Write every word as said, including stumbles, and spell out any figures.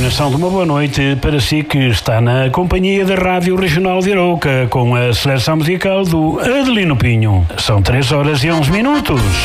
continuação de uma boa noite para si que está na companhia da Rádio Regional de Arouca com a seleção musical do Adelino Pinho. São três horas e onze minutos.